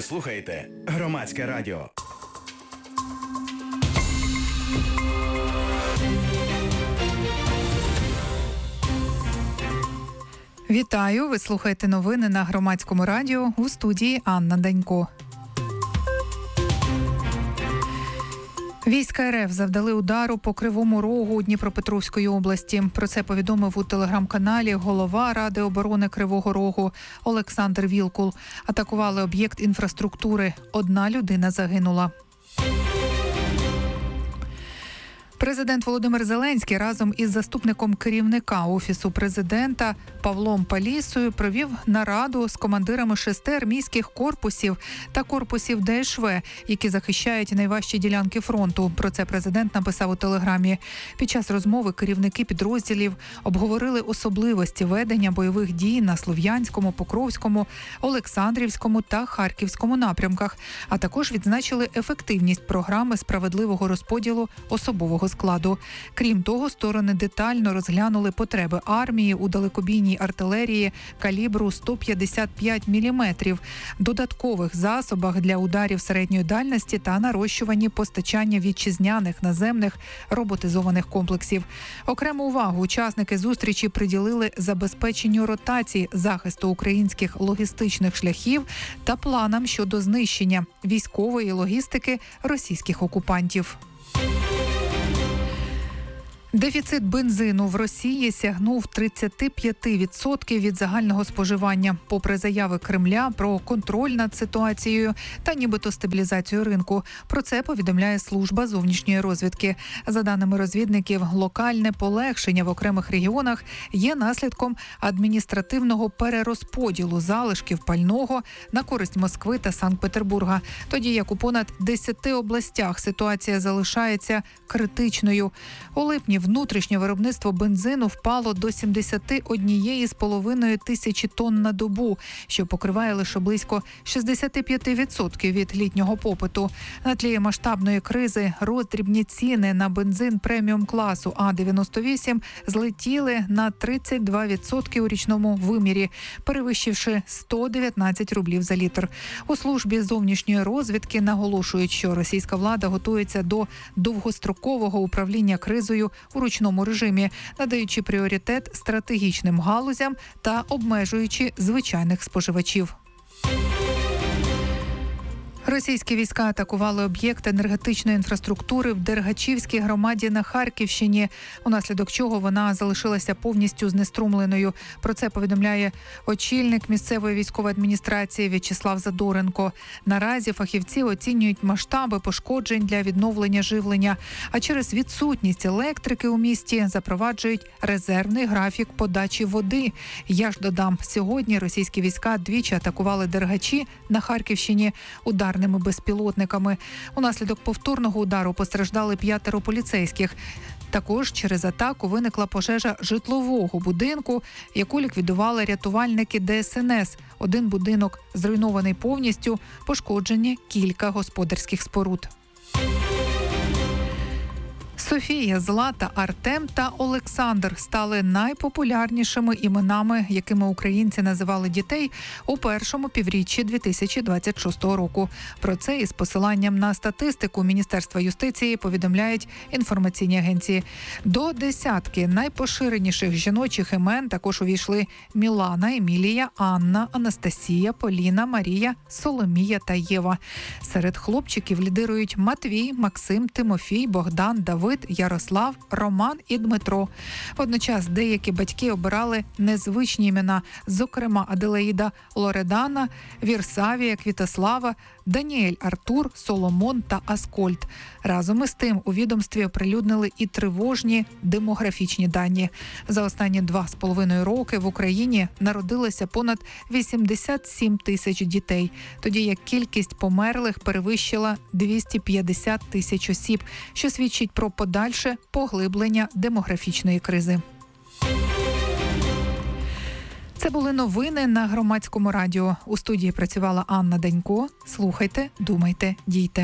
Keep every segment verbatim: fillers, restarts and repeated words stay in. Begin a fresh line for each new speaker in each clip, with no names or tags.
Ви слухаєте Громадське радіо.
Вітаю! Ви слухаєте новини на Громадському радіо, у студії Анна Данько. Війська РФ завдали удару по Кривому Рогу Дніпропетровської області. Про це повідомив у телеграм-каналі голова Ради оборони Кривого Рогу Олександр Вілкул. Атакували об'єкт інфраструктури. Одна людина загинула. Президент Володимир Зеленський разом із заступником керівника Офісу президента Павлом Палісою провів нараду з командирами шести армійських корпусів та корпусів Де Еш Ве, які захищають найважчі ділянки фронту. Про це президент написав у телеграмі. Під час розмови керівники підрозділів обговорили особливості ведення бойових дій на Слов'янському, Покровському, Олександрівському та Харківському напрямках, а також відзначили ефективність програми справедливого розподілу особового складу. Крім того, сторони детально розглянули потреби армії у далекобійній артилерії калібру сто п'ятдесят п'ять міліметрів, додаткових засобах для ударів середньої дальності та нарощуванні постачання вітчизняних наземних роботизованих комплексів. Окрему увагу учасники зустрічі приділили забезпеченню ротації, захисту українських логістичних шляхів та планам щодо знищення військової логістики російських окупантів. Дефіцит бензину в Росії сягнув тридцять п'ять відсотків від загального споживання, попри заяви Кремля про контроль над ситуацією та нібито стабілізацію ринку. Про це повідомляє служба зовнішньої розвідки. За даними розвідників, локальне полегшення в окремих регіонах є наслідком адміністративного перерозподілу залишків пального на користь Москви та Санкт-Петербурга. Тоді як у понад десяти областях ситуація залишається критичною. У липні внутрішнє виробництво бензину впало до сімдесят однієї з половиною тисячі тонн на добу, що покриває лише близько шістдесят п'ять відсотків від літнього попиту. На тлі масштабної кризи роздрібні ціни на бензин преміум-класу А дев'яносто вісім злетіли на тридцять два відсотки у річному вимірі, перевищивши сто дев'ятнадцять рублів за літр. У службі зовнішньої розвідки наголошують, що російська влада готується до довгострокового управління кризою у ручному режимі, надаючи пріоритет стратегічним галузям та обмежуючи звичайних споживачів. Російські війська атакували об'єкт енергетичної інфраструктури в Дергачівській громаді на Харківщині, унаслідок чого вона залишилася повністю знеструмленою. Про це повідомляє очільник місцевої військової адміністрації В'ячеслав Задоренко. Наразі фахівці оцінюють масштаби пошкоджень для відновлення живлення, а через відсутність електрики у місті запроваджують резервний графік подачі води. Я ж додам, сьогодні російські війська двічі атакували Дергачі на Харківщині ударними безпілотниками. Унаслідок повторного удару постраждали п'ятеро поліцейських. Також через атаку виникла пожежа житлового будинку, яку ліквідували рятувальники Де Ес Ен Ес. Один будинок зруйнований повністю, пошкоджені кілька господарських споруд. Софія, Злата, Артем та Олександр стали найпопулярнішими іменами, якими українці називали дітей у першому півріччі дві тисячі двадцять шостого року. Про це із посиланням на статистику Міністерства юстиції повідомляють інформаційні агенції. До десятки найпоширеніших жіночих імен також увійшли Мілана, Емілія, Анна, Анастасія, Поліна, Марія, Соломія та Єва. Серед хлопчиків лідирують Матвій, Максим, Тимофій, Богдан, Давид, Ярослав, Роман і Дмитро. Водночас деякі батьки обирали незвичні імена, зокрема Аделаїда Лоредана, Вірсавія, Квітослава, Даніель Артур, Соломон та Аскольд. Разом із тим у відомстві оприлюднили і тривожні демографічні дані. За останні два з половиною роки в Україні народилося понад вісімдесят сім тисяч дітей, тоді як кількість померлих перевищила двісті п'ятдесят тисяч осіб, що свідчить про подальше поглиблення демографічної кризи. Це були новини на Громадському радіо. У студії працювала Анна Данько. Слухайте, думайте, дійте.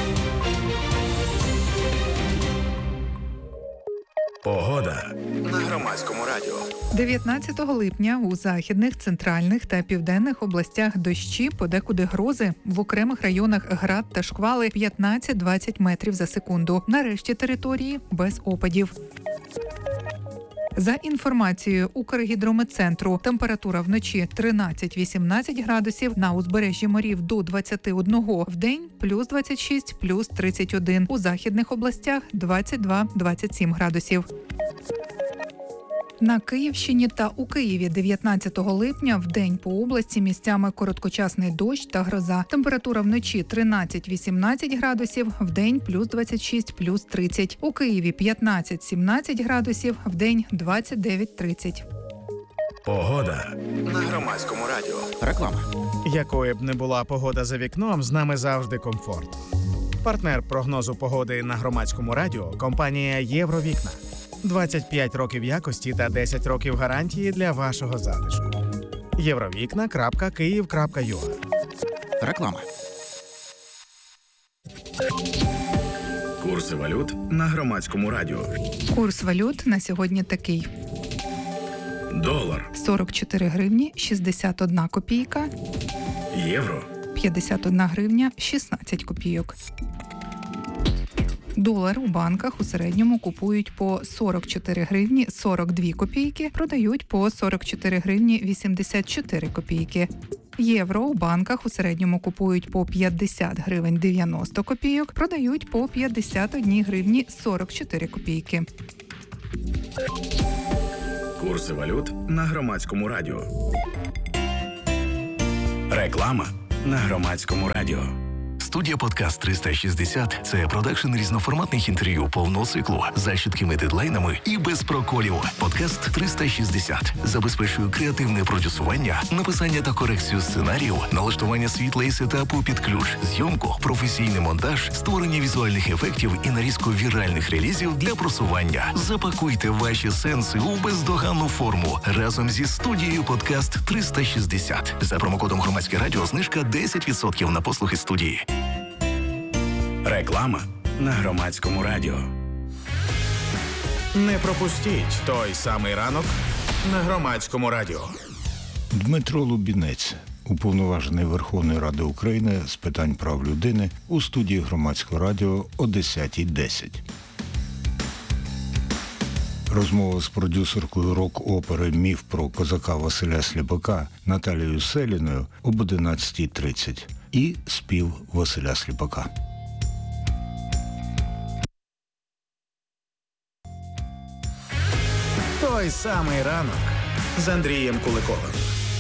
Погода. Громадському радіо.
дев'ятнадцятого липня у західних, центральних та південних областях дощі, подекуди грози. В окремих районах град та шквали п'ятнадцять-двадцять метрів за секунду. На решті території без опадів. За інформацією Укргідрометцентру, температура вночі тринадцять-вісімнадцять градусів, на узбережжі морів до двадцять один, вдень плюс двадцять шість, плюс тридцять один, у західних областях двадцять два - двадцять сім градусів. На Київщині та у Києві дев'ятнадцятого липня вдень по області місцями короткочасний дощ та гроза. Температура вночі тринадцять-вісімнадцять градусів, вдень плюс двадцять шість, плюс тридцять. У Києві п'ятнадцять-сімнадцять градусів, вдень двадцять дев'ять - тридцять.
Погода на Громадському радіо.
Реклама.
Якою б не була погода за вікном, з нами завжди комфорт. Партнер прогнозу погоди на Громадському радіо – компанія «Євровікна». двадцять п'ять років якості та десять років гарантії для вашого затишку. євровікна крапка київ крапка ю а.
Реклама.
Курси валют на Громадському радіо.
Курс валют на сьогодні такий.
Долар,
сорок чотири гривні шістдесят одна копійка,
євро,
п'ятдесят одна гривня шістнадцять копійок. Долар у банках у середньому купують по сорок чотири гривні сорок дві копійки, продають по сорок чотири гривні вісімдесят чотири копійки. Євро у банках у середньому купують по п'ятдесят гривень дев'яносто копійок, продають по п'ятдесят одна гривні сорок чотири копійки.
курси валют на Громадському радіо. Реклама на Громадському радіо.
Студія «Подкаст триста шістдесят» – це продакшн різноформатних інтерв'ю повного циклу за чіткими дедлайнами і без проколів. «Подкаст триста шістдесят» забезпечує креативне продюсування, написання та корекцію сценарію, налаштування світла і сетапу під ключ, зйомку, професійний монтаж, створення візуальних ефектів і нарізку віральних релізів для просування. Запакуйте ваші сенси у бездоганну форму разом зі студією «Подкаст триста шістдесят». За промокодом «Громадське радіо» знижка десять відсотків на послуги студії.
Реклама на Громадському радіо.
Не пропустіть той самий ранок на Громадському радіо.
Дмитро Лубінець, уповноважений Верховної Ради України з питань прав людини, у студії Громадського радіо о десята десять. Розмова з продюсеркою рок-опери «Міф про козака Василя Сліпака» Наталією Селіною об одинадцята тридцять і спів Василя Сліпака.
Той самий ранок з Андрієм Куликовим.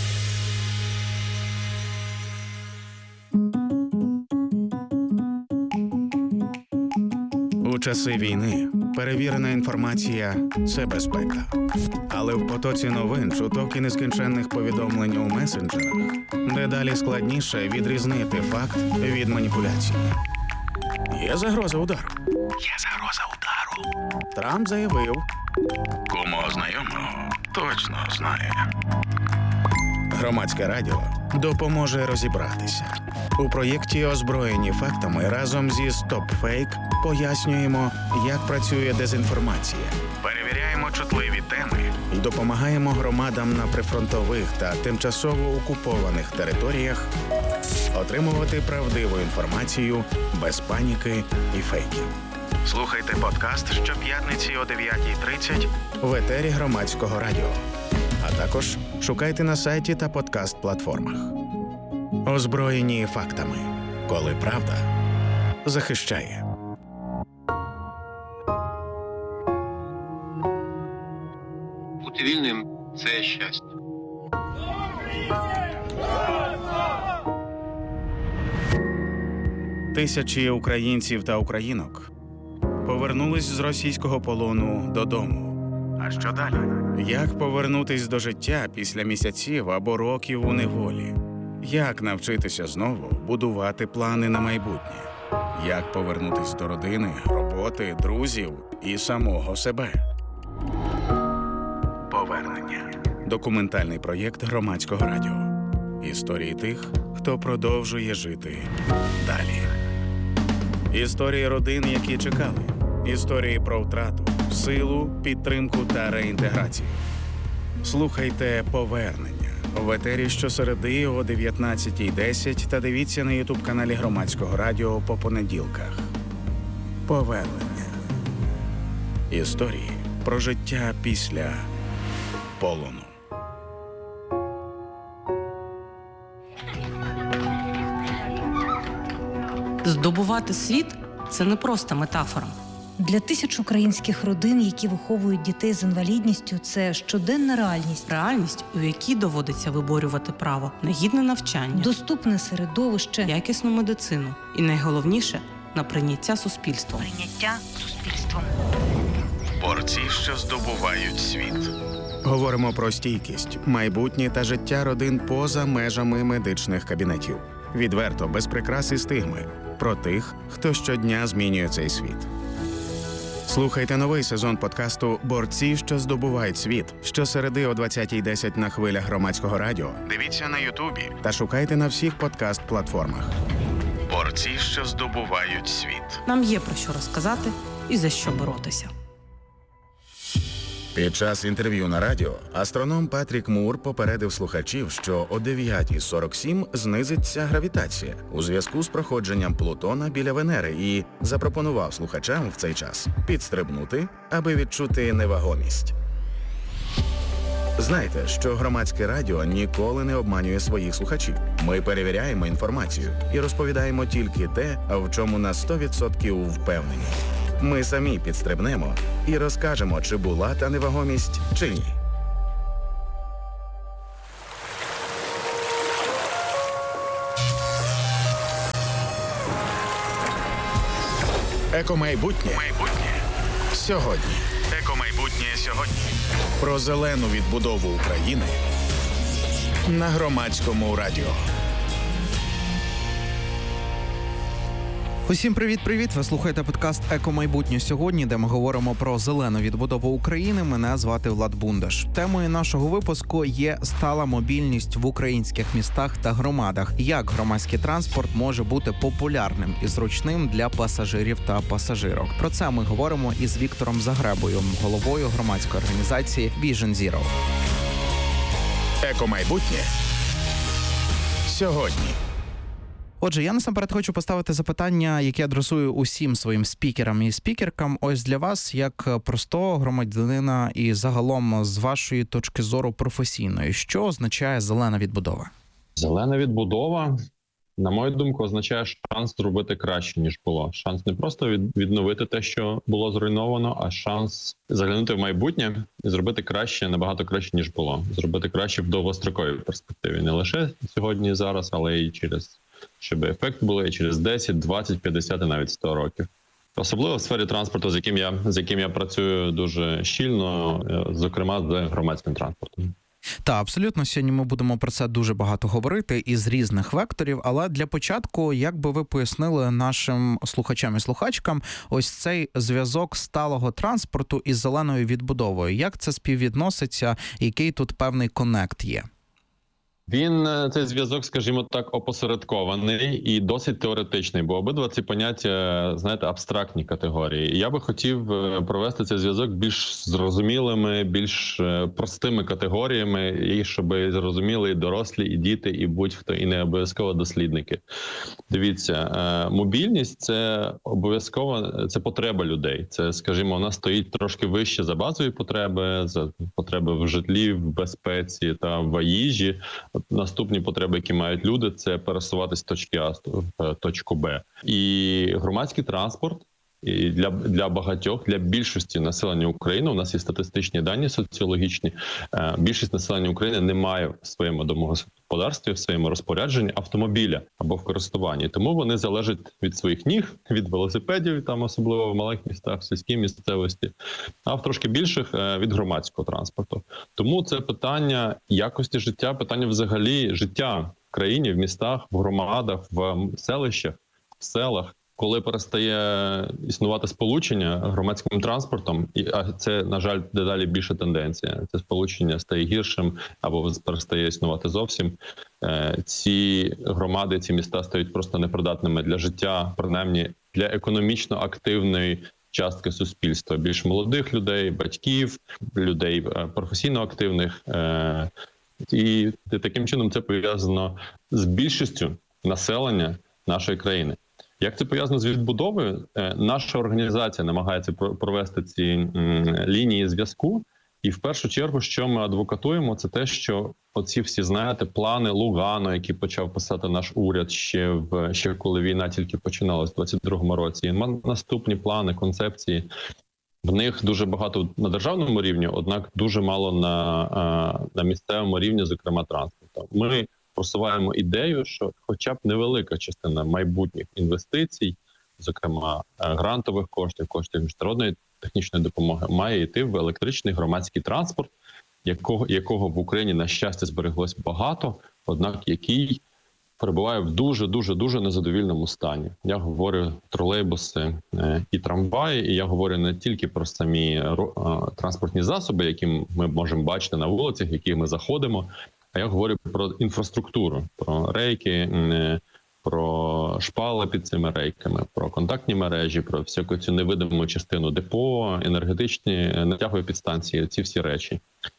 У часи війни перевірена інформація – це безпека. Але в потоці новин, чуток і нескінченних повідомлень у месенджерах дедалі складніше відрізнити факт від маніпуляції. Є загроза удару.
Є загроза удару.
Трамп заявив.
Кому знайомого точно знає.
Громадське радіо допоможе розібратися. У проєкті «Озброєні фактами» разом зі «Стоп-фейк» пояснюємо, як працює дезінформація. Перевіряємо чутливі теми і допомагаємо громадам на прифронтових та тимчасово окупованих територіях отримувати правдиву інформацію без паніки і фейків. Слухайте подкаст щоп'ятниці о дев'ята тридцять в етері Громадського радіо. А також шукайте на сайті та подкаст-платформах. Озброєні фактами. Коли правда захищає.
Бути вільним – це щастя.
Тисячі українців та українок повернулись з російського полону додому. А що далі? Як повернутись до життя після місяців або років у неволі? Як навчитися знову будувати плани на майбутнє? Як повернутись до родини, роботи, друзів і самого себе? Повернення. Документальний проєкт Громадського радіо. Історії тих, хто продовжує жити далі. Історії родин, які чекали. Історії про втрату, силу, підтримку та реінтеграцію. Слухайте «Повернення» в етері щосереди о дев'ятнадцятій десять та дивіться на ютуб-каналі Громадського радіо по понеділках. «Повернення». Історії про життя після полону.
Здобувати світ – це не просто метафора.
Для тисяч українських родин, які виховують дітей з інвалідністю, це щоденна реальність.
Реальність, у якій доводиться виборювати право на гідне навчання,
доступне середовище,
якісну медицину і, найголовніше, на прийняття суспільством.
Прийняття суспільством.
Борці, що здобувають світ.
Говоримо про стійкість, майбутнє та життя родин поза межами медичних кабінетів. Відверто, без прикрас і стигми. Про тих, хто щодня змінює цей світ. Слухайте новий сезон подкасту «Борці, що здобувають світ» щосереди о двадцятій десять на хвилях Громадського радіо. Дивіться на Ютубі та шукайте на всіх подкаст-платформах.
Борці, що здобувають світ.
Нам є про що розказати і за що боротися.
Під час інтерв'ю на радіо астроном Патрік Мур попередив слухачів, що о дев'ята сорок сім знизиться гравітація у зв'язку з проходженням Плутона біля Венери і запропонував слухачам в цей час підстрибнути, аби відчути невагомість. Знайте, що Громадське радіо ніколи не обманює своїх слухачів. Ми перевіряємо інформацію і розповідаємо тільки те, в чому на сто відсотків впевнені. Ми самі підстрибнемо і розкажемо, чи була та невагомість, чи ні. Екомайбутнє.
Майбутнє.
Сьогодні.
Екомайбутнє сьогодні.
Про зелену відбудову України на Громадському радіо.
Усім привіт-привіт! Ви слухаєте подкаст «Еко-майбутнє сьогодні», де ми говоримо про зелену відбудову України. Мене звати Влад Бундаш. Темою нашого випуску є стала мобільність в українських містах та громадах. Як громадський транспорт може бути популярним і зручним для пасажирів та пасажирок. Про це ми говоримо із Віктором Загребою, головою громадської організації Vision Zero.
Екомайбутнє сьогодні.
Отже, я насамперед хочу поставити запитання, яке адресую усім своїм спікерам і спікеркам. Ось для вас, як простого громадянина і загалом з вашої точки зору професійної, що означає зелена відбудова?
Зелена відбудова, на мою думку, означає шанс зробити краще, ніж було. Шанс не просто відновити те, що було зруйновано, а шанс заглянути в майбутнє і зробити краще, набагато краще, ніж було. Зробити краще в довгостроковій перспективі. Не лише сьогодні і зараз, але й через... щоб ефект були через десять, двадцять, п'ятдесят і навіть сто років. Особливо в сфері транспорту, з яким я, з яким я працюю дуже щільно, зокрема з громадським транспортом.
Та, абсолютно, сьогодні ми будемо про це дуже багато говорити із різних векторів, але для початку, як би ви пояснили нашим слухачам і слухачкам ось цей зв'язок сталого транспорту із зеленою відбудовою? Як це співвідноситься, який тут певний коннект є?
Він, цей зв'язок, скажімо так, опосередкований і досить теоретичний, бо обидва ці поняття, знаєте, абстрактні категорії. І я би хотів провести цей зв'язок більш зрозумілими, більш простими категоріями, і щоб зрозуміли і дорослі, і діти, і будь-хто, і не обов'язково дослідники. Дивіться, мобільність – це обов'язково, це потреба людей. Це, скажімо, вона стоїть трошки вище за базові потреби, за потреби в житлі, в безпеці та в їжі. Наступні потреби, які мають люди, це пересуватись з точки А в точку Б. І громадський транспорт і для, для багатьох, для більшості населення України, у нас є статистичні дані соціологічні, більшість населення України не має в своєму домогосподарстві, в своєму розпорядженні автомобіля або в користуванні. Тому вони залежать від своїх ніг, від велосипедів, там особливо в малих містах, в сільській місцевості, а в трошки більших від громадського транспорту. Тому це питання якості життя, питання взагалі життя в країні, в містах, в громадах, в селищах, в селах. Коли перестає існувати сполучення громадським транспортом, і а це, на жаль, дедалі більша тенденція, це сполучення стає гіршим або перестає існувати зовсім, ці громади, ці міста стають просто непридатними для життя, принаймні для економічно активної частки суспільства, більш молодих людей, батьків, людей професійно активних. І таким чином це пов'язано з більшістю населення нашої країни. Як це пов'язано з відбудовою? Наша організація намагається провести ці лінії зв'язку. І в першу чергу, що ми адвокатуємо, це те, що оці всі, знаєте, плани Лугано, які почав писати наш уряд ще в ще коли війна тільки починалась в двадцять другому році. І наступні плани, концепції, в них дуже багато на державному рівні, однак дуже мало на, на місцевому рівні, зокрема транспорту. Ми просуваємо ідею, що хоча б невелика частина майбутніх інвестицій, зокрема грантових коштів, коштів міжнародної технічної допомоги, має йти в електричний громадський транспорт, якого, якого в Україні, на щастя, збереглось багато, однак який перебуває в дуже-дуже-дуже незадовільному стані. Я говорю тролейбуси і трамваї, і я говорю не тільки про самі транспортні засоби, які ми можемо бачити на вулицях, в які ми заходимо, а я говорю про інфраструктуру, про рейки, про шпали під цими рейками, про контактні мережі, про всяку цю невидиму частину депо, енергетичні натягові підстанції, ці всі речі.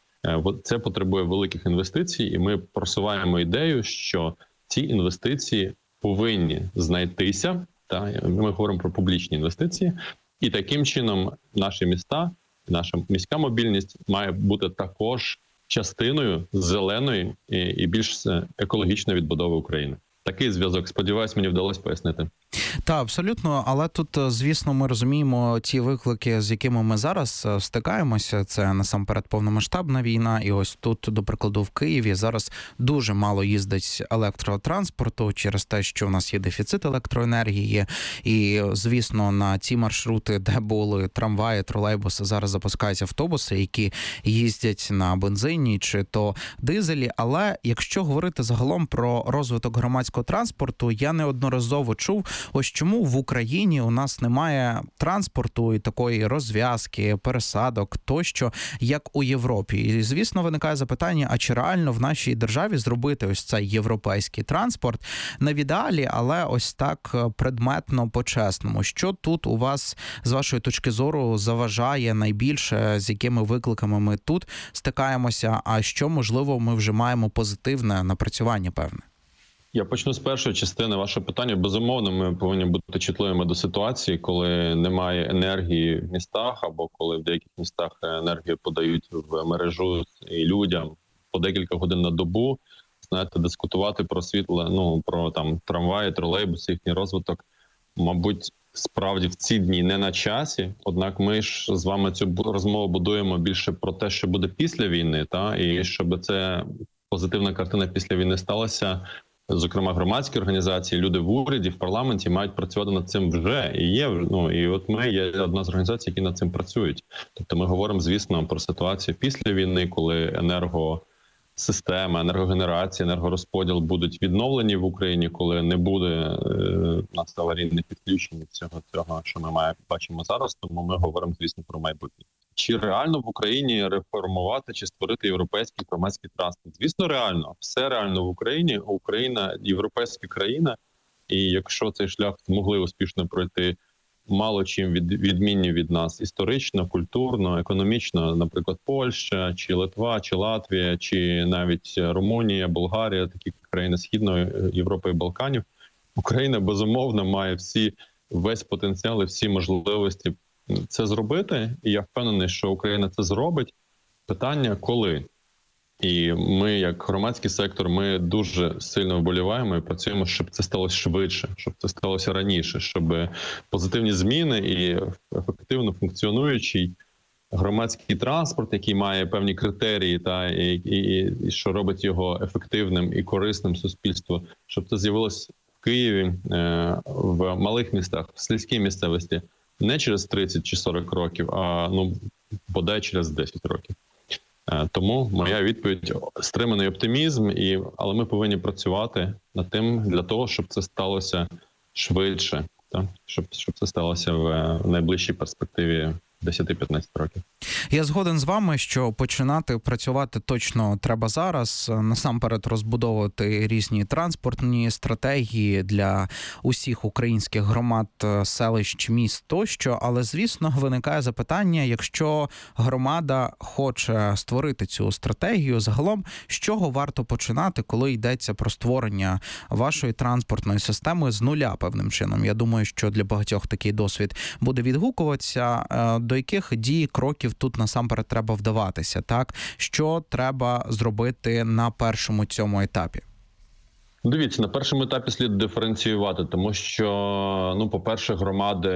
Це потребує великих інвестицій, і ми просуваємо ідею, що ці інвестиції повинні знайтися, та ми говоримо про публічні інвестиції, і таким чином наші міста, наша міська мобільність має бути також частиною зеленої і більш екологічної відбудови України. Такий зв'язок, сподіваюсь, мені вдалося пояснити.
Так, абсолютно, але тут, звісно, ми розуміємо ті виклики, з якими ми зараз стикаємося. Це насамперед повномасштабна війна, і ось тут, до прикладу, в Києві зараз дуже мало їздить електротранспорту через те, що в нас є дефіцит електроенергії. І, звісно, на ці маршрути, де були трамваї, тролейбуси, зараз запускаються автобуси, які їздять на бензині чи то дизелі. Але якщо говорити загалом про розвиток громадського транспорту, я неодноразово чув, ось чому в Україні у нас немає транспорту і такої розв'язки, пересадок тощо, як у Європі. І, звісно, виникає запитання, а чи реально в нашій державі зробити ось цей європейський транспорт? Не в ідеалі, але ось так предметно, по-чесному. Що тут у вас, з вашої точки зору, заважає найбільше, з якими викликами ми тут стикаємося, а що, можливо, ми вже маємо позитивне напрацювання певне?
Я почну з першої частини вашого питання. Безумовно, ми повинні бути чутливими до ситуації, коли немає енергії в містах, або коли в деяких містах енергію подають в мережу і людям по декілька годин на добу. Знаєте, дискутувати про світло, ну, про там трамваї, тролейбуси, їхній розвиток, мабуть, справді в ці дні не на часі. Однак ми ж з вами цю розмову будуємо більше про те, що буде після війни, та і щоб це позитивна картина після війни сталася. Зокрема, громадські організації, люди в уряді, в парламенті мають працювати над цим вже. І є, ну, і от ми є одна з організацій, які над цим працюють. Тобто ми говоримо, звісно, про ситуацію після війни, коли енергосистема, енергогенерація, енергорозподіл будуть відновлені в Україні, коли не буде е, нас аварійних підключень всього цього, що ми маємо, бачимо зараз. Тому ми говоримо, звісно, про майбутнє. Чи реально в Україні реформувати чи створити європейський громадський транспорт? Звісно, реально. Все реально в Україні. Україна – європейська країна. І якщо цей шлях змогли успішно пройти мало чим від, відмінні від нас історично, культурно, економічно, наприклад, Польща, чи Литва, чи Латвія, чи навіть Румунія, Болгарія, такі країни Східної Європи і Балканів, Україна, безумовно, має всі, весь потенціал і всі можливості це зробити, і я впевнений, що Україна це зробить. Питання – коли? І ми, як громадський сектор, ми дуже сильно вболіваємо і працюємо, щоб це сталося швидше, щоб це сталося раніше, щоб позитивні зміни і ефективно функціонуючий громадський транспорт, який має певні критерії, та і, і, і що робить його ефективним і корисним суспільству, щоб це з'явилось в Києві, в малих містах, в сільській місцевості, не через тридцять чи сорок років, а ну бодай через десять років. Тому моя відповідь – стриманий оптимізм, і, але ми повинні працювати над тим для того, щоб це сталося швидше, так? Щоб, щоб це сталося в найближчій перспективі десять-п'ятнадцять років.
Я згоден з вами, що починати працювати точно треба зараз. Насамперед розбудовувати різні транспортні стратегії для усіх українських громад, селищ, міст тощо. Але, звісно, виникає запитання, якщо громада хоче створити цю стратегію, загалом, з чого варто починати, коли йдеться про створення вашої транспортної системи з нуля певним чином? Я думаю, що для багатьох такий досвід буде відгукуватися. До яких дій, кроків тут насамперед треба вдаватися, так? Що треба зробити на першому цьому етапі?
Дивіться, на першому етапі слід диференціювати, тому що, ну, по-перше, громади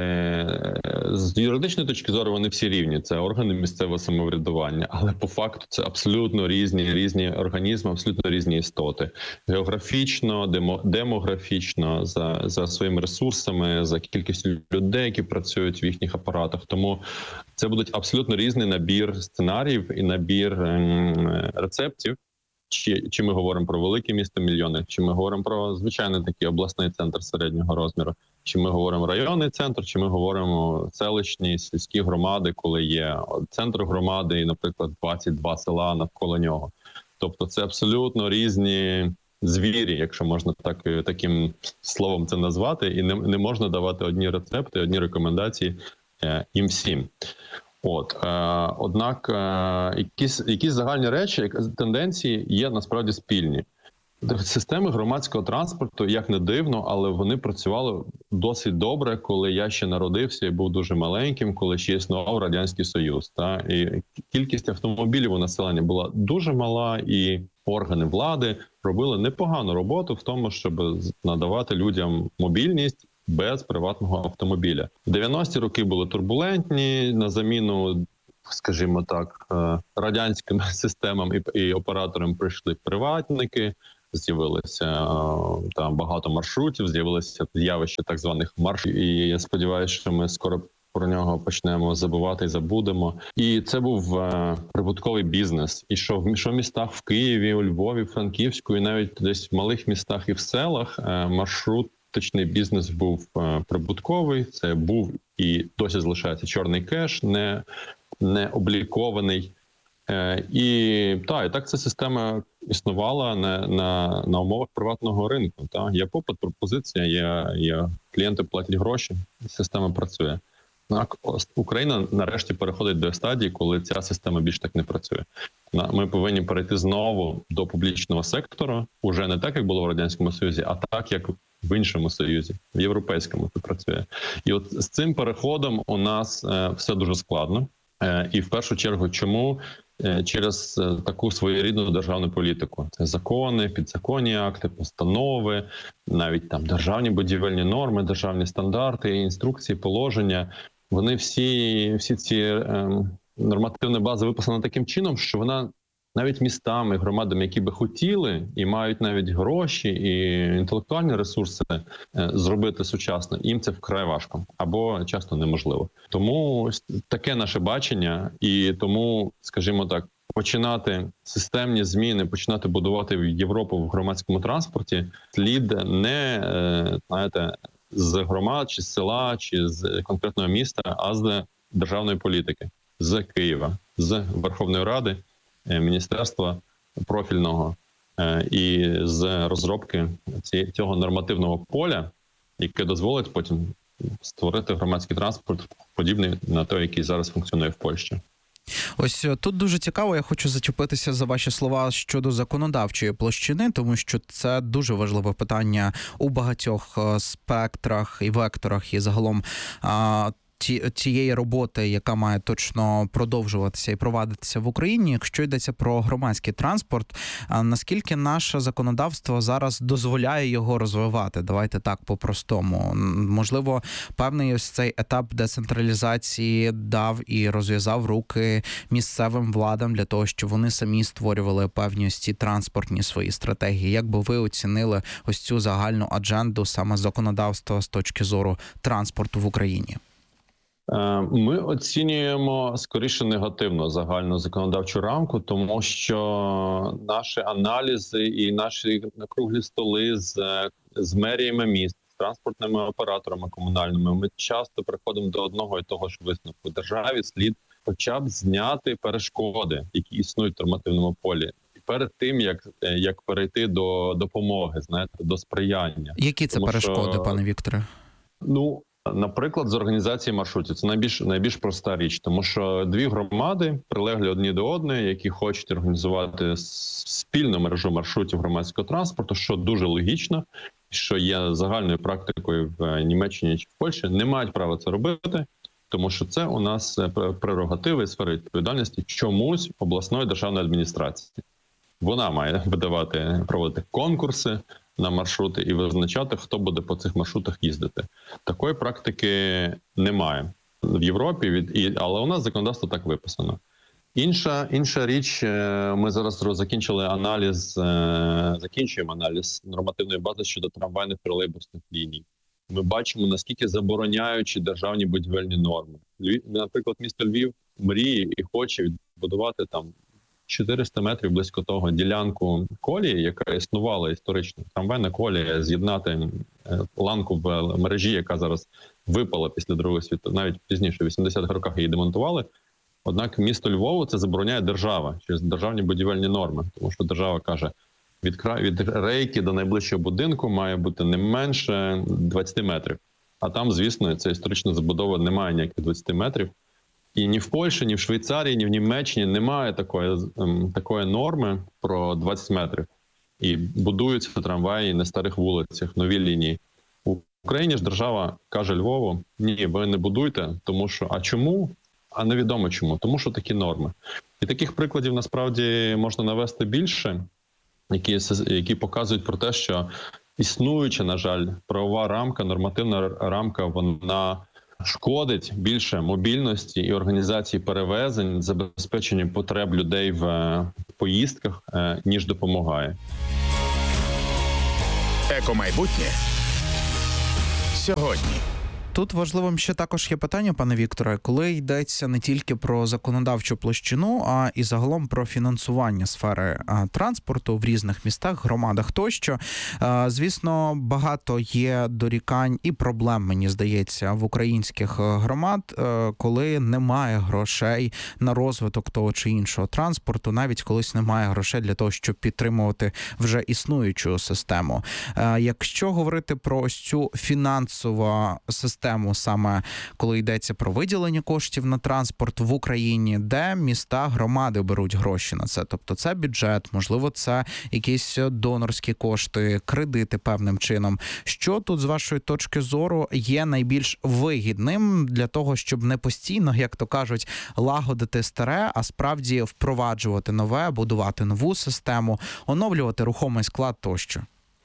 з юридичної точки зору вони всі рівні. Це органи місцевого самоврядування, але по факту це абсолютно різні, різні організми, абсолютно різні істоти. Географічно, демо, демографічно, за, за своїми ресурсами, за кількістю людей, які працюють в їхніх апаратах. Тому це буде абсолютно різний набір сценаріїв і набір ем, рецептів. Чи, чи ми говоримо про великі міста мільйони, чи ми говоримо про звичайний такий обласний центр середнього розміру, чи ми говоримо районний центр, чи ми говоримо селищні, сільські громади, коли є центр громади і, наприклад, двадцять два села навколо нього. Тобто це абсолютно різні звірі, якщо можна так, таким словом це назвати, і не, не можна давати одні рецепти, одні рекомендації е, їм всім. От, е, однак, е, якісь, якісь загальні речі, тенденції є насправді спільні. Системи громадського транспорту, як не дивно, але вони працювали досить добре, коли я ще народився і був дуже маленьким, коли ще існував Радянський Союз. Та? І кількість автомобілів у населення була дуже мала, і органи влади робили непогану роботу в тому, щоб надавати людям мобільність без приватного автомобіля. дев'яності роки були турбулентні, на заміну, скажімо так, радянським системам і, і операторам прийшли приватники, з'явилося там багато маршрутів, з'явилося явище так званих маршрутів, і я сподіваюся, що ми скоро про нього почнемо забувати і забудемо. І це був е, прибутковий бізнес. І що в, що в містах в Києві, у Львові, Франківську, і навіть десь в малих містах і в селах е, маршрут Точний бізнес був е, прибутковий, це був і досі залишається чорний кеш, не, не облікований. Е, і, та, і так ця система існувала на, на, на умовах приватного ринку. Та. Є попит, пропозиція, є, є клієнти платять гроші, система працює. Так, Україна нарешті переходить до стадії, коли ця система більш так не працює. Ми повинні перейти знову до публічного сектору, уже не так, як було в Радянському Союзі, а так, як в іншому Союзі, в Європейському це працює. І от з цим переходом у нас е, все дуже складно. Е, і в першу чергу, чому? Е, через е, таку своєрідну державну політику. Це закони, підзаконні акти, постанови, навіть там державні будівельні норми, державні стандарти, інструкції, положення. Вони всі, всі ці е, нормативні бази виписані таким чином, що вона навіть містами, громадами, які би хотіли і мають навіть гроші і інтелектуальні ресурси е, зробити сучасно, їм це вкрай важко або часто неможливо. Тому таке наше бачення, і тому, скажімо так, починати системні зміни, починати будувати Європу в громадському транспорті слід не, е, знаєте, з громад, чи з села, чи з конкретного міста, а з державної політики, з Києва, з Верховної Ради, міністерства профільного і з розробки цього нормативного поля, яке дозволить потім створити громадський транспорт, подібний на той, який зараз функціонує в Польщі.
Ось тут дуже цікаво, я хочу зачепитися за ваші слова щодо законодавчої площини, тому що це дуже важливе питання у багатьох спектрах і векторах, і загалом тієї роботи, яка має точно продовжуватися і провадитися в Україні. Якщо йдеться про громадський транспорт, наскільки наше законодавство зараз дозволяє його розвивати? Давайте так по-простому. Можливо, певний ось цей етап децентралізації дав і розв'язав руки місцевим владам для того, щоб вони самі створювали певні ось ці транспортні свої стратегії. Як би ви оцінили ось цю загальну адженду саме законодавства з точки зору транспорту в Україні?
Ми оцінюємо скоріше негативно загальну законодавчу рамку, тому що наші аналізи і наші круглі столи з, з меріями міст, транспортними операторами комунальними, ми часто приходимо до одного і того ж висновку. Державі слід хоча б зняти перешкоди, які існують в нормативному полі, перед тим, як, як перейти до допомоги, знаєте, до сприяння.
Які це
Тому
перешкоди,
що,
пане Вікторе?
Ну, наприклад, з організації маршрутів. Це найбільш, найбільш проста річ, тому що дві громади прилеглі одні до одної, які хочуть організувати спільну мережу маршрутів громадського транспорту, що дуже логічно, що є загальною практикою в Німеччині чи в Польщі, не мають права це робити, тому що це у нас прерогативи, сфери відповідальності чомусь обласної державної адміністрації. Вона має видавати, проводити конкурси на маршрути і визначати, хто буде по цих маршрутах їздити. Такої практики немає в Європі, від, і, але у нас законодавство так виписано. Інша, інша річ, ми зараз закінчили аналіз, закінчуємо аналіз нормативної бази щодо трамвайних тролейбусних ліній. Ми бачимо, наскільки забороняючі державні будівельні норми. Львів, наприклад, місто Львів мріє і хоче відбудувати там чотириста метрів близько того ділянку колії, яка існувала історично. Трамвайна колія, з'єднати ланку в мережі, яка зараз випала після Другої світової, навіть пізніше, в вісімдесятих роках її демонтували. Однак місто Львову це забороняє держава через державні будівельні норми, тому що держава каже, від краю, від рейки до найближчого будинку має бути не менше двадцять метрів. А там, звісно, ця історична забудова не має ніяких двадцять метрів. І ні в Польщі, ні в Швейцарії, ні в Німеччині немає такої, такої норми про двадцять метрів. І будуються трамваї на старих вулицях, нові лінії. В Україні ж держава каже Львову, ні, ви не будуйте, тому що, а чому? А невідомо чому, тому що такі норми. І таких прикладів насправді можна навести більше, які, які показують про те, що існуюча, на жаль, правова рамка, нормативна рамка, вона шкодить більше мобільності і організації перевезень, забезпеченню потреб людей в поїздках, ніж допомагає.
Екомайбутнє сьогодні.
Тут важливим ще також є питання, пане Вікторе, коли йдеться не тільки про законодавчу площину, а і загалом про фінансування сфери транспорту в різних містах, громадах тощо. Звісно, багато є дорікань і проблем, мені здається, в українських громад, коли немає грошей на розвиток того чи іншого транспорту, навіть колись немає грошей для того, щоб підтримувати вже існуючу систему. Якщо говорити про ось цю фінансову систему, саме коли йдеться про виділення коштів на транспорт в Україні, де міста, громади беруть гроші на це. Тобто це бюджет, можливо, це якісь донорські кошти, кредити певним чином. Що тут, з вашої точки зору, є найбільш вигідним для того, щоб не постійно, як то кажуть, лагодити старе, а справді впроваджувати нове, будувати нову систему, оновлювати рухомий склад тощо?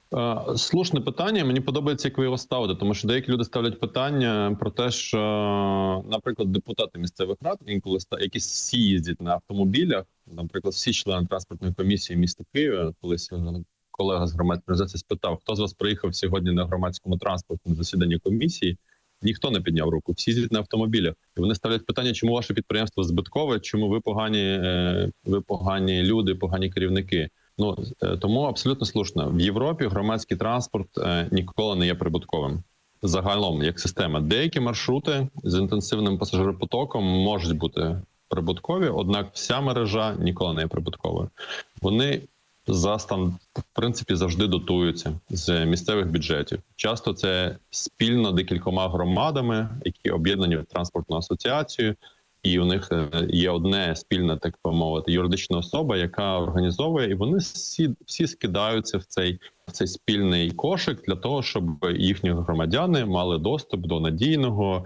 Слушне питання, мені подобається, як ви його ставите, тому що деякі люди ставлять питання про те, що, наприклад, депутати місцевих рад, інколи які всі їздять на автомобілях, наприклад, всі члени транспортної комісії міста Києва, колись колега з громадської організації спитав, хто з вас приїхав сьогодні на громадському транспорті на засідання комісії, ніхто не підняв руку, всі їздять на автомобілях. І вони ставлять питання, чому ваше підприємство збиткове, чому ви погані, ви погані люди, погані керівники. Ну, тому абсолютно слушно. В Європі громадський транспорт ніколи не є прибутковим. Загалом, як система. Деякі маршрути з інтенсивним пасажиропотоком можуть бути прибуткові, однак вся мережа ніколи не є прибутковою. Вони за стан, в принципі, завжди дотуються з місцевих бюджетів. Часто це спільно декількома громадами, які об'єднані в транспортну асоціацію, і у них є одне спільне, так би мовити, юридична особа, яка організовує, і вони всі, всі скидаються в цей, в цей спільний кошик для того, щоб їхні громадяни мали доступ до надійного,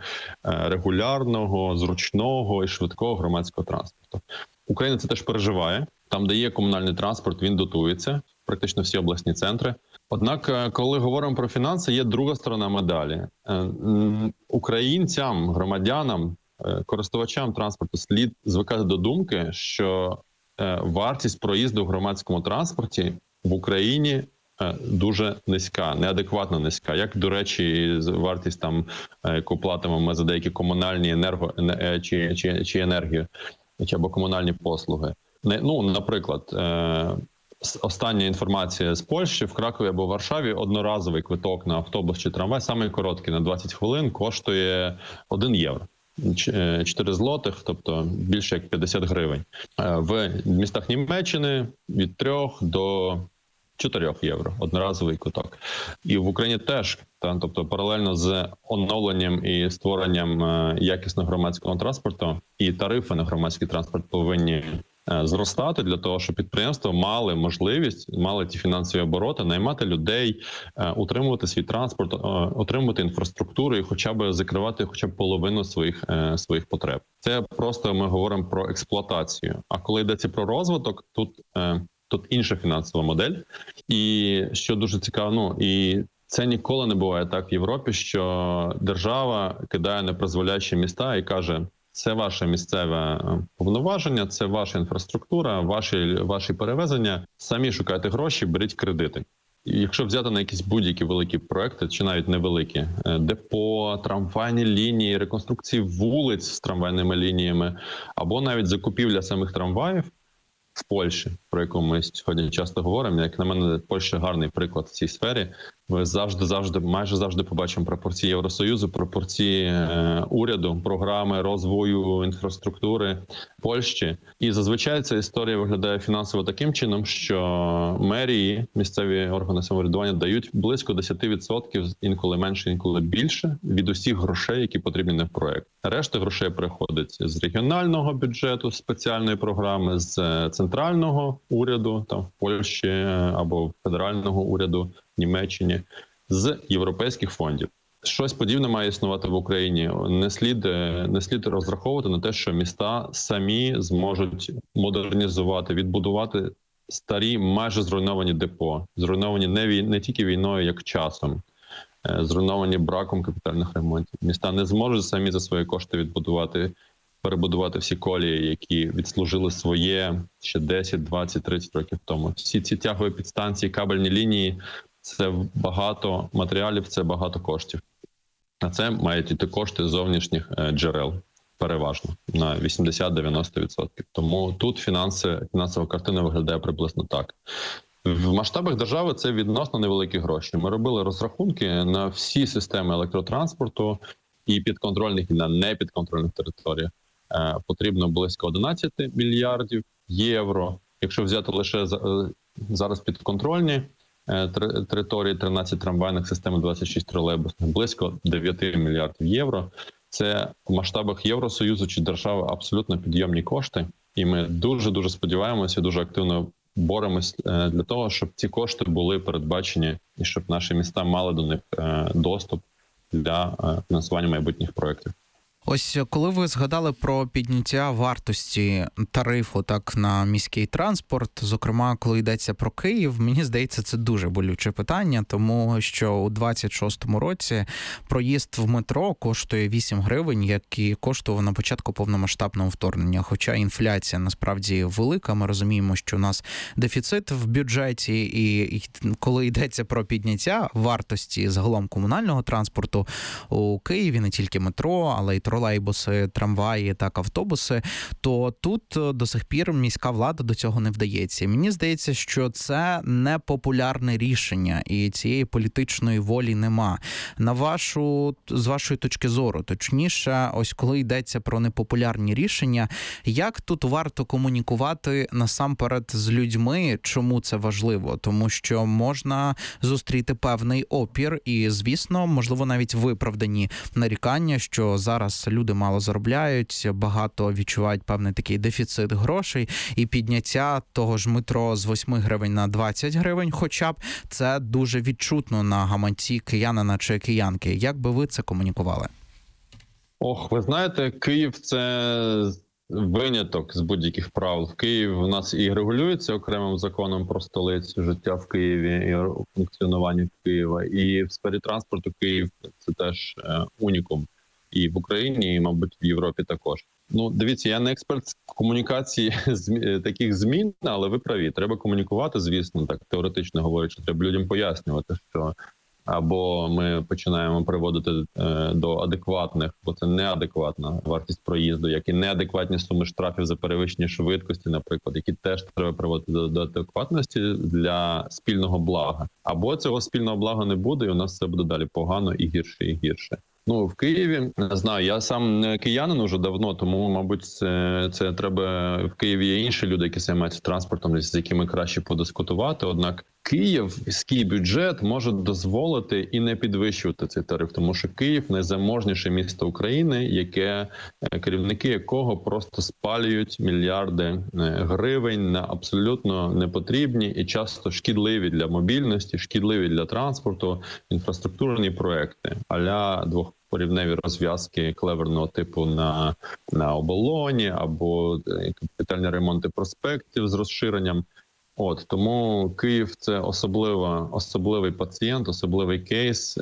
регулярного, зручного і швидкого громадського транспорту. Україна це теж переживає. Там, де є комунальний транспорт, він дотується, практично всі обласні центри. Однак, коли говоримо про фінанси, є друга сторона медалі. Українцям, громадянам, користувачам транспорту слід звикати до думки, що вартість проїзду в громадському транспорті в Україні дуже низька, неадекватно низька. Як, до речі, вартість, там, яку платимо ми за деякі комунальні енерго, чи, чи, чи енергію, чи або комунальні послуги. Ну, наприклад, остання інформація з Польщі, в Кракові або Варшаві одноразовий квиток на автобус чи трамвай, самий короткий, на двадцять хвилин, коштує один євро. чотири злотих, тобто більше як п'ятдесят гривень. В містах Німеччини від трьох до чотирьох євро одноразовий квиток. І в Україні теж, та, тобто паралельно з оновленням і створенням якісного громадського транспорту, і тарифи на громадський транспорт повинні зростати для того, щоб підприємства мали можливість, мали ті фінансові обороти, наймати людей, утримувати свій транспорт, отримувати інфраструктуру і хоча б закривати хоча б половину своїх, своїх потреб. Це просто ми говоримо про експлуатацію. А коли йдеться про розвиток, тут, тут інша фінансова модель. І що дуже цікаво, ну і це ніколи не буває так в Європі, що держава кидає непризволяючі міста і каже: це ваше місцеве повноваження, це ваша інфраструктура, ваші, ваші перевезення. Самі шукайте гроші, беріть кредити. І якщо взяти на якісь будь-які великі проекти, чи навіть невеликі, депо, трамвайні лінії, реконструкції вулиць з трамвайними лініями, або навіть закупівля самих трамваїв в Польщі, про яку ми сьогодні часто говоримо, як на мене, Польща гарний приклад в цій сфері. Ми завжди, завжди, майже завжди побачимо пропорції Євросоюзу, пропорції е, уряду, програми розвою інфраструктури Польщі. І зазвичай ця історія виглядає фінансово таким чином, що мерії, місцеві органи самоврядування дають близько десять відсотків, інколи менше, інколи більше, від усіх грошей, які потрібні на проект. Решта грошей приходить з регіонального бюджету, спеціальної програми, з центрального уряду, там в Польщі, або федерального уряду, Німеччині, з європейських фондів. Щось подібне має існувати в Україні. Не слід, не слід розраховувати на те, що міста самі зможуть модернізувати, відбудувати старі, майже зруйновані депо. Зруйновані не, вій... не тільки війною, як часом. Зруйновані браком капітальних ремонтів. Міста не зможуть самі за свої кошти відбудувати, перебудувати всі колії, які відслужили своє ще десять, двадцять, тридцять років тому. Всі ці тягові підстанції, кабельні лінії – це багато матеріалів, це багато коштів. А це мають іти кошти з зовнішніх джерел, переважно, на вісімдесят-дев'яносто відсотків. Тому тут фінанси, фінансова картина виглядає приблизно так. В масштабах держави це відносно невеликі гроші. Ми робили розрахунки на всі системи електротранспорту і підконтрольних, і на непідконтрольних територіях. Потрібно близько одинадцять мільярдів євро. Якщо взяти лише зараз підконтрольні території, тринадцять трамвайних систем, двадцять шість тролейбусних, близько дев'ять мільярдів євро. Це в масштабах Євросоюзу чи держави абсолютно підйомні кошти. І ми дуже-дуже сподіваємося, дуже активно боремось для того, щоб ці кошти були передбачені і щоб наші міста мали до них доступ для фінансування майбутніх проєктів.
Ось коли ви згадали про підняття вартості тарифу так на міський транспорт, зокрема, коли йдеться про Київ, мені здається, це дуже болюче питання, тому що у двадцять шостому році проїзд в метро коштує вісім гривень, як і коштував на початку повномасштабного вторгнення. Хоча інфляція насправді велика, ми розуміємо, що у нас дефіцит в бюджеті, і, і коли йдеться про підняття вартості загалом комунального транспорту у Києві, не тільки метро, але й тролейбуси, трамваї, так, автобуси, то тут до сих пір міська влада до цього не вдається. Мені здається, що це непопулярне рішення, і цієї політичної волі нема. На вашу, з вашої точки зору, точніше, ось коли йдеться про непопулярні рішення, як тут варто комунікувати насамперед з людьми, чому це важливо? Тому що можна зустріти певний опір і, звісно, можливо, навіть виправдані нарікання, що зараз люди мало заробляють, багато відчувають певний такий дефіцит грошей, і підняття того ж метро з восьми гривень на двадцять гривень хоча б, це дуже відчутно на гаманці киянина чи киянки. Як би ви це комунікували?
Ох, ви знаєте, Київ – це виняток з будь-яких правил. В Києві в нас і регулюється окремим законом про столицю, життя в Києві і функціонування Києва. І в сфері транспорту Київ – це теж унікум. І в Україні, і, мабуть, в Європі також. Ну, дивіться, я не експерт з комунікації таких змін, але ви праві. Треба комунікувати, звісно, так теоретично говорячи. Треба людям пояснювати, що або ми починаємо приводити е, до адекватних, бо це неадекватна вартість проїзду, як і неадекватні суми штрафів за перевищення швидкості, наприклад, які теж треба приводити до, до адекватності для спільного блага. Або цього спільного блага не буде, і у нас все буде далі погано і гірше, і гірше. Ну, в Києві, не знаю, я сам не киянин уже давно, тому, мабуть, це, це треба, в Києві є інші люди, які займаються транспортом, з якими краще подискутувати. Однак київський бюджет може дозволити і не підвищувати цей тариф, тому що Київ – найзаможніше місто України, яке, керівники якого просто спалюють мільярди гривень на абсолютно непотрібні і часто шкідливі для мобільності, шкідливі для транспорту інфраструктурні проекти а-ля двох порівневі розв'язки клеверного типу на, на оболоні або капітальні ремонти проспектів з розширенням. От, тому Київ – це особлива, особливий пацієнт, особливий кейс,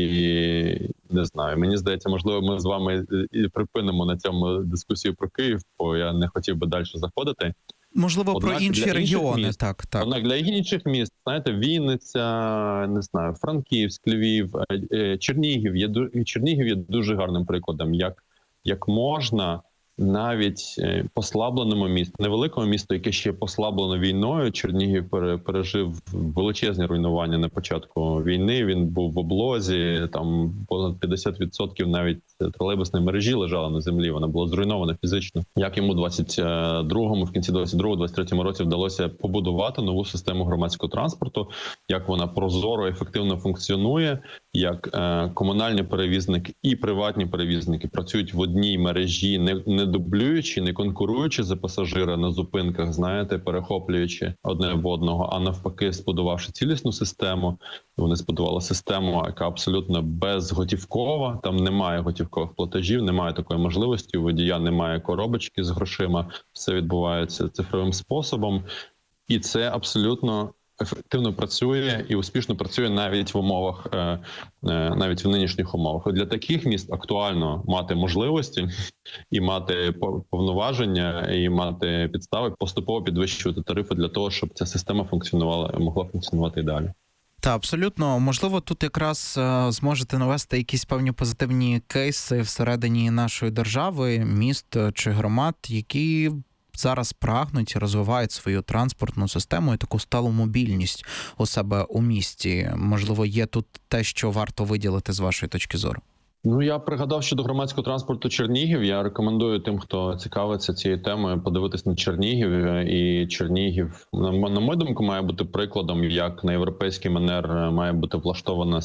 і не знаю, мені здається, можливо, ми з вами і припинимо на цьому дискусію про Київ, бо я не хотів би далі заходити.
Можливо,
Однак
про інші регіони,
міст,
так, так.
Однак для інших міст, знаєте, Вінниця, не знаю, Франківськ, Львів, Чернігів є, Чернігів є дуже гарним прикладом, як, як можна навіть послабленому місту, невеликому місту, яке ще послаблено війною, Чернігів пережив величезні руйнування на початку війни, він був в облозі, там понад п'ятдесят відсотків навіть тролейбусної мережі лежало на землі, вона була зруйнована фізично. Як йому двадцять другому, в кінці двадцять другому, двадцять третьому році вдалося побудувати нову систему громадського транспорту, як вона прозоро, ефективно функціонує, як е, комунальні перевізники і приватні перевізники працюють в одній мережі, не, не дублюючи, не конкуруючи за пасажира на зупинках, знаєте, перехоплюючи одне в одного, а навпаки, збудувавши цілісну систему. Вони збудували систему, яка абсолютно безготівкова, там немає готівкових платежів, немає такої можливості, у водія немає коробочки з грошима, все відбувається цифровим способом. І це абсолютно ефективно працює і успішно працює навіть в умовах, навіть в нинішніх умовах. Для таких міст актуально мати можливості і мати повноваження, і мати підстави поступово підвищувати тарифи для того, щоб ця система функціонувала, могла функціонувати і далі.
Та, абсолютно. Можливо, тут якраз е, зможете навести якісь певні позитивні кейси всередині нашої держави, міст чи громад, які зараз прагнуть і розвивають свою транспортну систему і таку сталу мобільність у себе у місті. Можливо, є тут те, що варто виділити з вашої точки зору?
Ну, я пригадав щодо громадського транспорту Чернігів. Я рекомендую тим, хто цікавиться цією темою, подивитись на Чернігів. І Чернігів, на мою думку, має бути прикладом, як на європейський манер має бути влаштована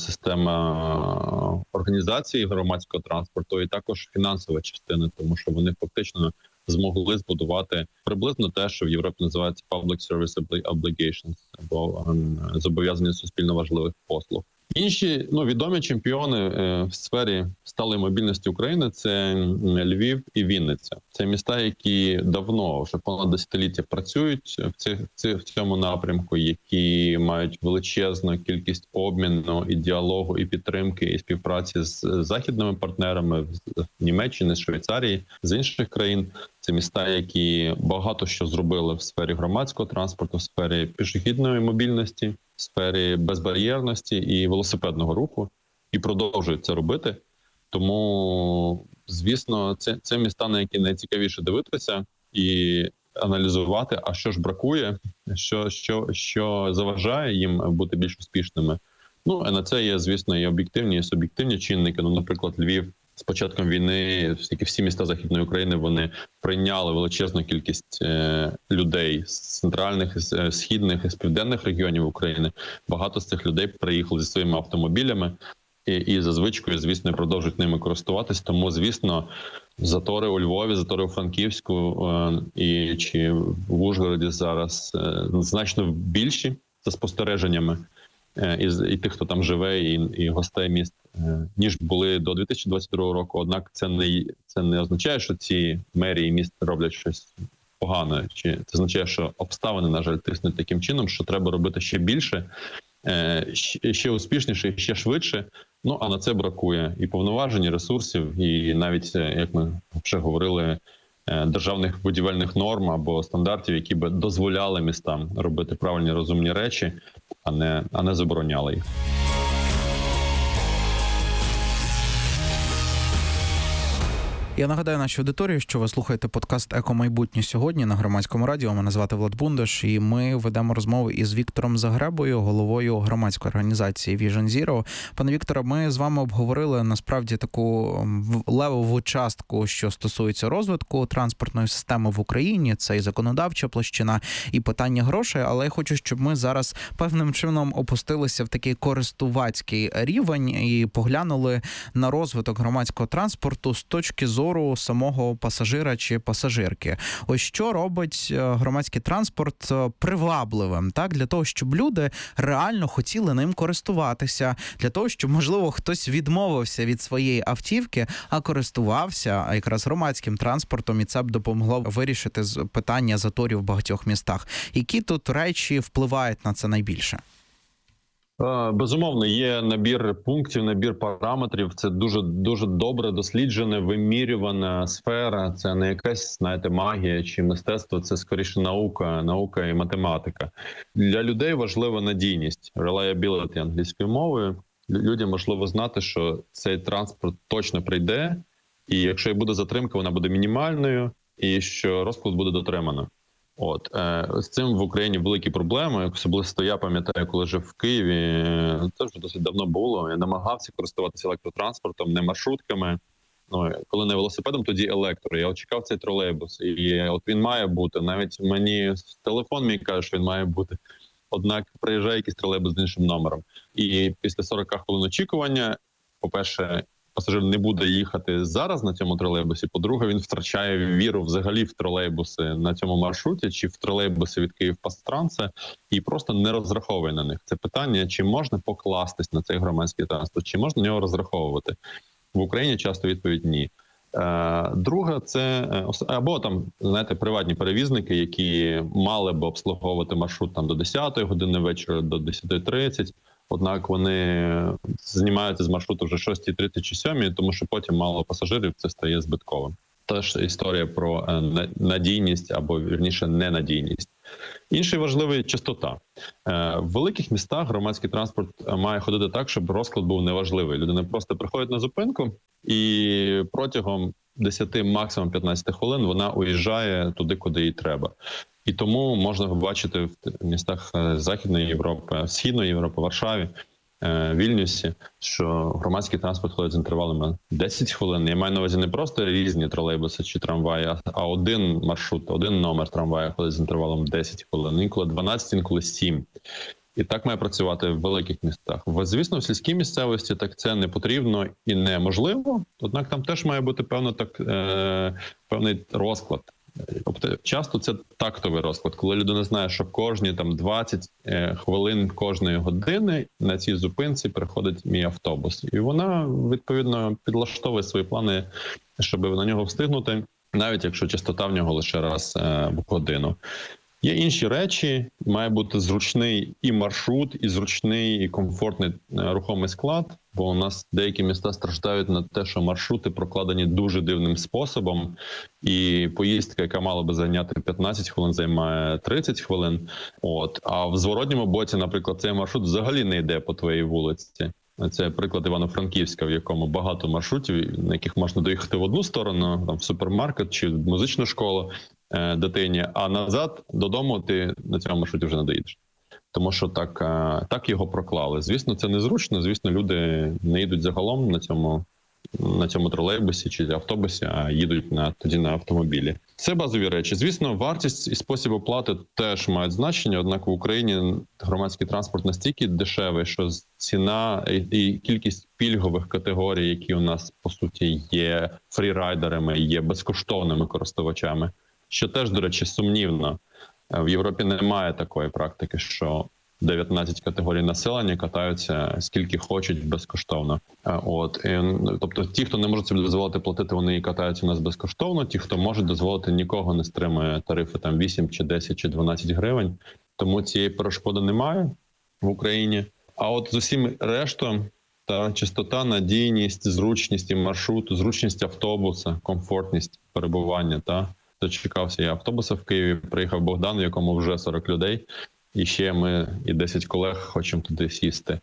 система організації громадського транспорту і також фінансова частина, тому що вони фактично змогли збудувати приблизно те, що в Європі називається Public Service Obligations, або зобов'язання суспільно важливих послуг. Інші, ну, відомі чемпіони е, в сфері сталої мобільності України – це Львів і Вінниця. Це міста, які давно, вже понад десятиліття працюють в, цих, в цьому напрямку, які мають величезну кількість обміну і діалогу, і підтримки, і співпраці з західними партнерами з Німеччини, з Швейцарії, з інших країн. Це міста, які багато що зробили в сфері громадського транспорту, в сфері пішохідної мобільності, в сфері безбар'єрності і велосипедного руху, і продовжують це робити. Тому, звісно, це, це міста, на які найцікавіше дивитися і аналізувати, а що ж бракує, що, що, що заважає їм бути більш успішними. Ну, а на це є, звісно, і об'єктивні, і суб'єктивні чинники. Ну, наприклад, Львів з початком війни, всі міста Західної України, вони прийняли величезну кількість е, людей з центральних, з східних і з південних регіонів України. Багато з цих людей приїхали зі своїми автомобілями і, і за звичкою, звісно, продовжують ними користуватись. Тому, звісно, затори у Львові, затори у Франківську е, і чи в Ужгороді зараз е, значно більші за спостереженнями І, і тих, хто там живе, і, і гостей міст, ніж були до дві тисячі двадцять другого року. Однак це не, це не означає, що ці мерії міст роблять щось погане. Чи це означає, що обставини, на жаль, тиснуть таким чином, що треба робити ще більше, ще, ще успішніше, і ще швидше. Ну, а на це бракує і повноважень, і ресурсів, і навіть, як ми вже говорили, державних будівельних норм або стандартів, які би дозволяли містам робити правильні, розумні речі, а не, а не забороняли їх.
Я нагадаю нашій аудиторії, що ви слухаєте подкаст «Еко-майбутнє» сьогодні на Громадському радіо. Мене звати Влад Бундаш, і ми ведемо розмови із Віктором Загребою, головою громадської організації Vision Zero. Пане Вікторе, ми з вами обговорили насправді таку левову частку, що стосується розвитку транспортної системи в Україні. Це і законодавча площина, і питання грошей. Але я хочу, щоб ми зараз певним чином опустилися в такий користувацький рівень і поглянули на розвиток громадського транспорту з точки зору зору самого пасажира чи пасажирки. Ось що робить громадський транспорт привабливим, так, для того, щоб люди реально хотіли ним користуватися, для того, щоб, можливо, хтось відмовився від своєї автівки, а користувався а якраз громадським транспортом, і це б допомогло вирішити питання заторів в багатьох містах. Які тут речі впливають на це найбільше?
Безумовно, є набір пунктів, набір параметрів. Це дуже дуже добре досліджена, вимірювана сфера. Це не якась, знаєте, магія чи мистецтво. Це скоріше наука, наука і математика. Для людей важлива надійність, reliability англійською мовою. Людям важливо знати, що цей транспорт точно прийде, і якщо і буде затримка, вона буде мінімальною, і що розклад буде дотримано. От е, з цим в Україні великі проблеми. Особливо я пам'ятаю, коли жив в Києві. Це вже досить давно було. Я намагався користуватися електротранспортом, не маршрутками. Ну коли не велосипедом, тоді електро. Я чекав цей тролейбус, і от він має бути. Навіть мені телефон мій каже, що він має бути. Однак приїжджає якийсь тролейбус з іншим номером. І після сорок хвилин очікування, по-перше, пасажир не буде їхати зараз на цьому тролейбусі. По-друге, він втрачає віру взагалі в тролейбуси на цьому маршруті чи в тролейбуси від Київ-Пастранса і просто не розраховує на них. Це питання, чи можна покластись на цей громадський транспорт, чи можна на нього розраховувати. В Україні часто відповідь – ні. Друге, це або там, знаєте, приватні перевізники, які мали б обслуговувати маршрут там до десятої години вечора, до десятої тридцять. Однак вони знімаються з маршруту вже шостій тридцять чи сьомій, тому що потім мало пасажирів, це стає збитковим. Теж історія про надійність або, вірніше, ненадійність. Інший важливий – частота. В великих містах громадський транспорт має ходити так, щоб розклад був неважливий. Людина просто приходить на зупинку і протягом десяти, максимум п'ятнадцяти хвилин вона уїжджає туди, куди їй треба. І тому можна побачити в містах Західної Європи, Східної Європи, Варшаві, Вільнюсі, що громадський транспорт ходить з інтервалами десять хвилин. Я маю на увазі не просто різні тролейбуси чи трамваї, а один маршрут, один номер трамваю ходить з інтервалом десять хвилин, інколи дванадцять, інколи сім. І так має працювати в великих містах. Звісно, в сільській місцевості так це не потрібно і неможливо, однак там теж має бути певно, так, е, певний розклад. Тобто часто це тактовий розклад, коли людина знає, що кожні там двадцять хвилин кожної години на цій зупинці приходить мій автобус. І вона, відповідно, підлаштовує свої плани, щоб на нього встигнути, навіть якщо частота в нього лише раз в годину. Є інші речі, має бути зручний і маршрут, і зручний, і комфортний рухомий склад, бо у нас деякі міста страждають на те, що маршрути прокладені дуже дивним способом, і поїздка, яка мала би зайняти п'ятнадцять хвилин, займає тридцять хвилин. От. А в зворотньому боці, наприклад, цей маршрут взагалі не йде по твоїй вулиці. Це приклад Івано-Франківська, в якому багато маршрутів, на яких можна доїхати в одну сторону, там, в супермаркет чи в музичну школу е, дитині, а назад додому ти на цьому маршруті вже не доїдеш. Тому що так, е, так його проклали. Звісно, це незручно, звісно, люди не їдуть загалом на цьому, на цьому тролейбусі чи автобусі, а їдуть на, тоді на автомобілі. Це базові речі. Звісно, вартість і спосіб оплати теж мають значення, однак в Україні громадський транспорт настільки дешевий, що ціна і кількість пільгових категорій, які у нас, по суті, є фрірайдерами, є безкоштовними користувачами, що теж, до речі, сумнівно. В Європі немає такої практики, що дев'ятнадцять категорій населення катаються скільки хочуть безкоштовно. От і, тобто, ті, хто не може собі дозволити платити, вони катаються у нас безкоштовно. Ті, хто може дозволити, нікого не стримує тарифи там вісім чи десять чи дванадцять гривень. Тому цієї перешкоди немає в Україні. А от з усім рештом, та частота, надійність, зручність і маршруту, зручність автобуса, комфортність перебування. Та дочекався я автобуса в Києві. Приїхав Богдан, в якому вже сорок людей. І ще ми і десять колег хочемо туди сісти.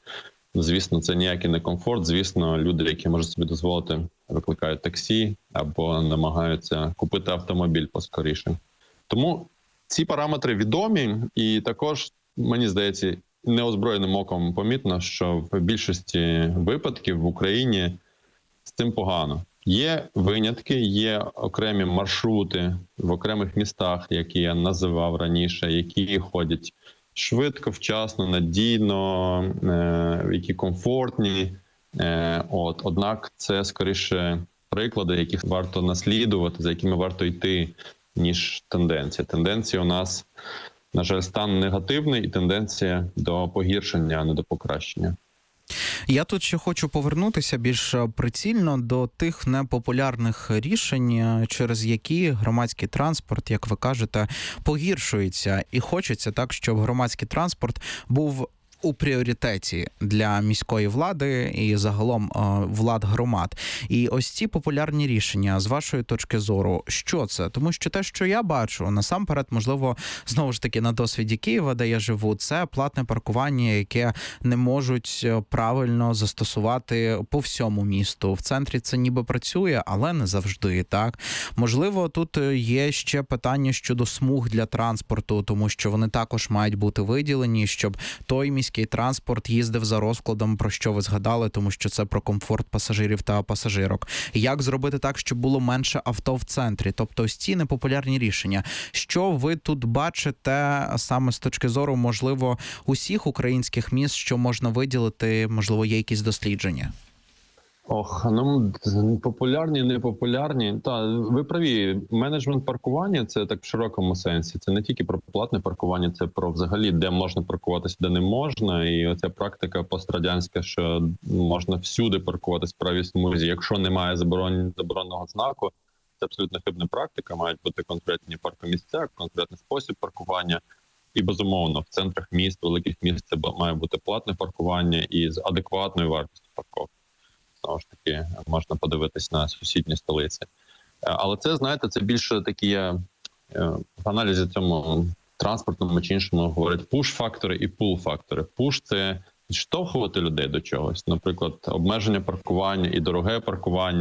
Звісно, це ніякий не комфорт. Звісно, люди, які можуть собі дозволити, викликають таксі або намагаються купити автомобіль поскоріше. Тому ці параметри відомі, і також, мені здається, неозброєним оком помітно, що в більшості випадків в Україні з цим погано. Є винятки, є окремі маршрути в окремих містах, які я називав раніше, які ходять швидко, вчасно, надійно, е, які комфортні. Е, от. Однак це, скоріше, приклади, яких варто наслідувати, за якими варто йти, ніж тенденція. Тенденція у нас, на жаль, стан негативний і тенденція до погіршення, а не до покращення.
Я тут ще хочу повернутися більш прицільно до тих непопулярних рішень, через які громадський транспорт, як ви кажете, погіршується. І хочеться так, щоб громадський транспорт був у пріоритеті для міської влади і загалом влад громад. І ось ці популярні рішення, з вашої точки зору, що це? Тому що те, що я бачу, насамперед, можливо, знову ж таки на досвіді Києва, де я живу, це платне паркування, яке не можуть правильно застосувати по всьому місту. В центрі це ніби працює, але не завжди, так? Можливо, тут є ще питання щодо смуг для транспорту, тому що вони також мають бути виділені, щоб той міський транспорт їздив за розкладом, про що ви згадали, тому що це про комфорт пасажирів та пасажирок. Як зробити так, щоб було менше авто в центрі? Тобто ось ці непопулярні рішення. Що ви тут бачите саме з точки зору, можливо, усіх українських міст, що можна виділити, можливо, є якісь дослідження?
Ох, ну, популярні, непопулярні. Та, ви праві, менеджмент паркування – це так в широкому сенсі. Це не тільки про платне паркування, це про взагалі, де можна паркуватися, де не можна. І оця практика пострадянська, що можна всюди паркуватися в правій смузі. Якщо немає заборон... забороненого знаку, це абсолютно хибна практика. Мають бути конкретні паркомісця, конкретний спосіб паркування. І, безумовно, в центрах міст, великих міст це має бути платне паркування і з адекватною вартістю парковки. Знову ж таки, можна подивитись на сусідні столиці. Але це, знаєте, це більше такі, в аналізі цьому транспортному чи іншому говорять пуш-фактори і пул-фактори. Пуш – це підштовхувати людей до чогось. Наприклад, обмеження паркування і дороге паркування.